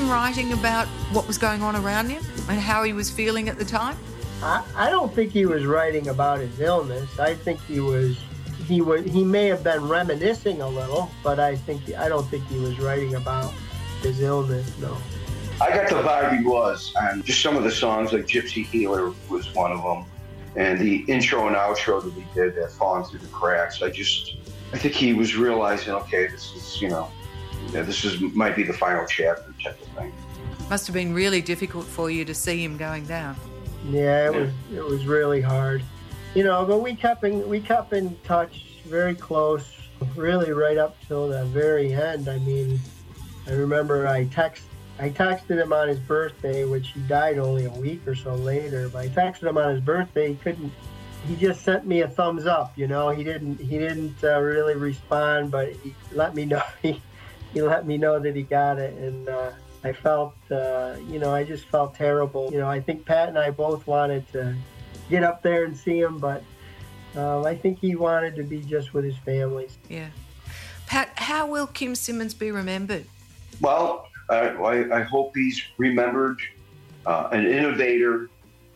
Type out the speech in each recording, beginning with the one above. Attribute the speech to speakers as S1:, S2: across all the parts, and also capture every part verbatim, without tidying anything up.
S1: him writing about what was going on around him and how he was feeling at the time?
S2: I, I don't think he was writing about his illness. I think he was, he was, he may have been reminiscing a little, but I think, I don't think he was writing about his illness, no.
S3: I got the vibe he was, and just some of the songs, like Gypsy Healer was one of them, and the intro and outro that he did, that Falling Through the Cracks. I just, I think he was realizing, okay, this is, you know, yeah, this is might be the final chapter type of thing.
S1: Must have been really difficult for you to see him going down.
S2: Yeah, it
S3: yeah.
S2: was, it was really hard, you know. But we kept in, we kept in touch, very close, really right up till the very end. I mean, I remember I text. I texted him on his birthday, which he died only a week or so later. But I texted him on his birthday. He couldn't. He just sent me a thumbs up. You know, he didn't. He didn't uh, really respond, but he let me know. He he let me know that he got it, and uh, I felt. Uh, you know, I just felt terrible. You know, I think Pat and I both wanted to get up there and see him, but uh, I think he wanted to be just with his family.
S1: Yeah, Pat, how will Kim Simmonds be remembered?
S3: Well. I, I hope he's remembered uh, an innovator,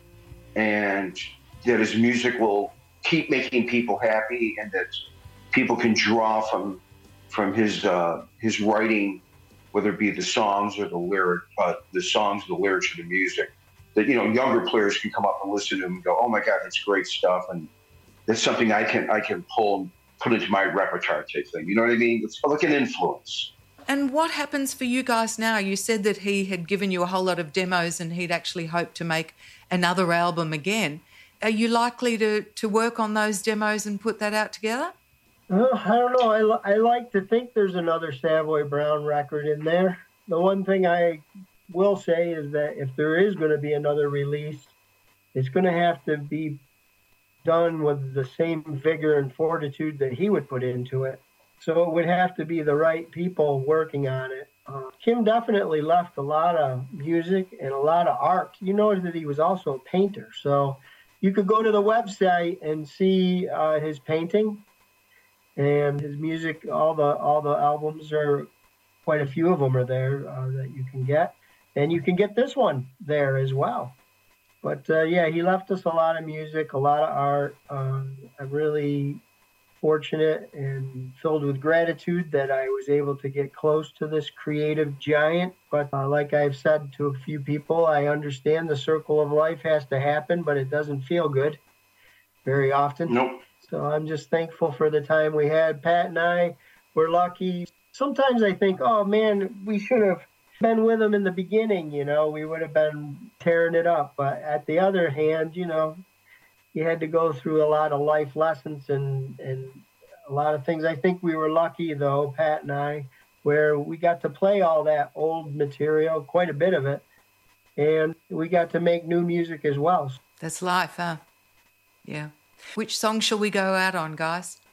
S3: and that his music will keep making people happy, and that people can draw from from his uh, his writing, whether it be the songs or the lyric, uh, the songs, the lyrics, or the music. That, you know, younger players can come up and listen to him and go, "Oh my God, that's great stuff," and that's something I can I can pull and put into my repertoire type thing. You know what I mean? It's like an influence.
S1: And what happens for you guys now? You said that he had given you a whole lot of demos and he'd actually hoped to make another album again. Are you likely to, to work on those demos and put that out together?
S2: Well, I don't know. I, li- I like to think there's another Savoy Brown record in there. The one thing I will say is that if there is going to be another release, it's going to have to be done with the same vigor and fortitude that he would put into it. So it would have to be the right people working on it. Uh, Kim definitely left a lot of music and a lot of art. You notice that he was also a painter. So you could go to the website and see uh, his painting and his music. All the all the albums are, quite a few of them are there uh, that you can get. And you can get this one there as well. But uh, yeah, he left us a lot of music, a lot of art. Uh, I really... fortunate and filled with gratitude that I was able to get close to this creative giant. But uh, like I've said to a few people, I understand the circle of life has to happen, but it doesn't feel good very often.
S3: Nope.
S2: So I'm just thankful for the time we had. Pat and I were lucky. Sometimes I think, oh man, we should have been with him in the beginning, you know, we would have been tearing it up. But at the other hand, you know, you had to go through a lot of life lessons and, and a lot of things. I think we were lucky, though, Pat and I, where we got to play all that old material, quite a bit of it, and we got to make new music as well.
S1: That's life, huh? Yeah. Which song shall we go out on, guys?